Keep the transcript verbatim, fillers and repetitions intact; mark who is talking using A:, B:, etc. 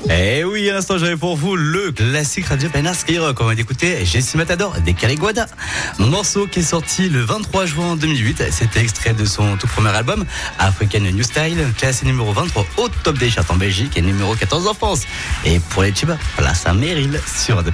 A: Eh oui, à l'instant, j'avais pour vous le classique Radio Penard Skyrock. On va écouter Jessie Matador des Caliguada. Morceau qui est sorti le vingt-trois juin deux mille huit. C'était extrait de son tout premier album, African New Style, classé numéro vingt-trois au top des charts en Belgique et numéro quatorze en France. Et pour les tubes, place à Meryl sur Radio